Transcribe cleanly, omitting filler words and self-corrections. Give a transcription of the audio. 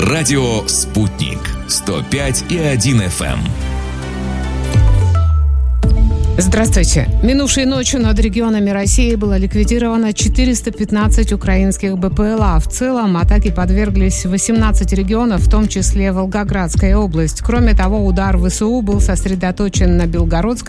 Радио «Спутник» 105,1 FM. Здравствуйте. Минувшей ночью над регионами России было ликвидировано 415 украинских БПЛА. В целом атаке подверглись 18 регионов, в том числе Волгоградская область. Кроме того, удар ВСУ был сосредоточен на Белгородской,